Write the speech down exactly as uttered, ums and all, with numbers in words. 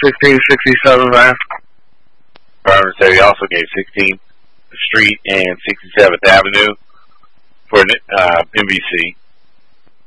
sixteen sixty-seven van. Driver said he also gave sixteenth Street and sixty-seventh Avenue for uh, M V C.